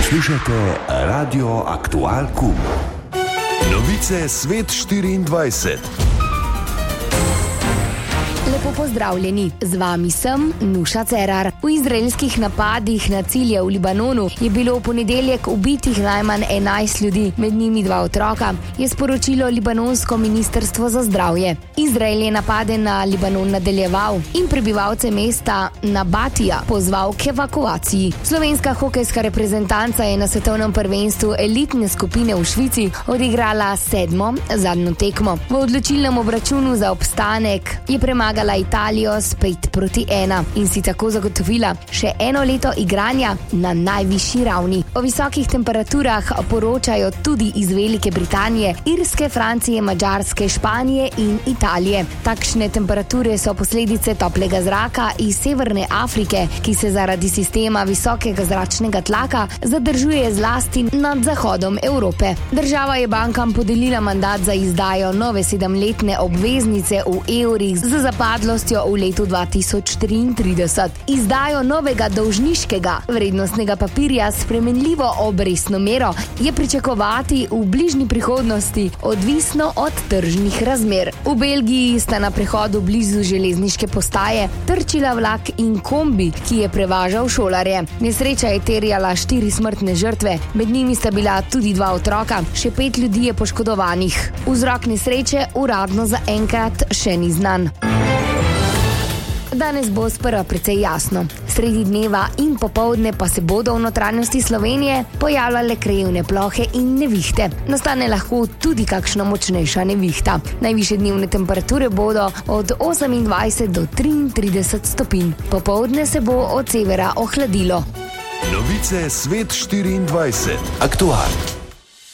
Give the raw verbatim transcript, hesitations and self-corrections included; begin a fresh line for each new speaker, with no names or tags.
Poslušate Radio Aktual Kum. Novice Svet štiriindvajset.
Lepo pozdravljeni, z vami sem Nuša Cerar. V izraelskih napadih na cilje v Libanonu je bilo v ponedeljek ubitih najmanj enajst ljudi, med njimi dva otroka, je sporočilo libanonsko ministrstvo za zdravje. Izrael je napade na Libanon nadaljeval in prebivalce mesta Nabatija pozval k evakuaciji. Slovenska hokejska reprezentanca je na svetovnem prvenstvu elitne skupine v Švici odigrala sedmo zadnjo tekmo. V odločilnem obračunu za obstanek je premagala Italijo s pet proti ena in si tako zagotovila še eno leto igranja na najvišji ravni. O visokih temperaturah poročajo tudi iz Velike Britanije, Irske, Francije, Madžarske, Španije in Italije. Takšne temperature so posledice toplega zraka iz Severne Afrike, ki se zaradi sistema visokega zračnega tlaka zadržuje zlasti nad zahodom Evrope. Država je bankam podelila mandat za izdajo nove sedemletne obveznice v evrih z zapadlostjo v letu dva tisoč triintrideset. Izdajo novega dolžniškega vrednostnega papirja s spremenljivo obrestno mero je pričakovati v bližnji prihodnosti, odvisno od tržnih razmer. V Belgiji sta na prehodu blizu železniške postaje trčila vlak in kombi, ki je prevažal šolarje. Nesreča je terjala štiri smrtne žrtve, med njimi sta bila tudi dva otroka, še pet ljudi je poškodovanih. Vzrok nesreče uradno zaenkrat še ni znan. Danes bo sprva precej jasno. Sredi dneva in popoldne pa se bodo v notranjosti Slovenije pojavljale krajevne plohe in nevihte. Nastane lahko tudi kakšna močnejša nevihta. Najvišje dnevne temperature bodo od osemindvajset do triintrideset stopinj. Popoldne se bo od severa ohladilo.
Novice Svet štiriindvajset. Aktual.